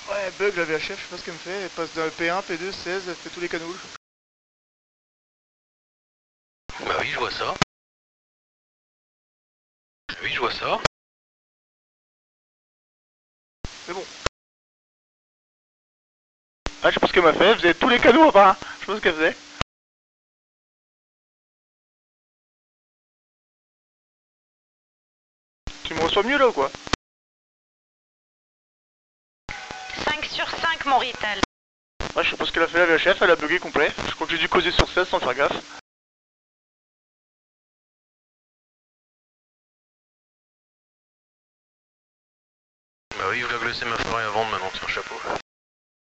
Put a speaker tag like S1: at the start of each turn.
S1: Ouais, bug la VHF, je sais pas ce qu'elle me fait, elle passe d'un P1, P2, 16, elle fait tous les canaux.
S2: Bah oui, je vois ça. Oui, je vois ça.
S1: C'est bon. Ah, je sais pas ce qu'elle m'a fait, elle faisait tous les canaux enfin, je sais pas ce qu'elle faisait. Tu me reçois mieux là ou quoi?
S3: 5 sur 5, mon Rital.
S1: Ouais, je sais pas ce qu'elle a fait la VHF, elle a bugué complet. Je crois que j'ai dû causer sur 16 sans faire gaffe.
S2: Bah oui, voilà que le sémaphore est à vendre maintenant, tiens, chapeau.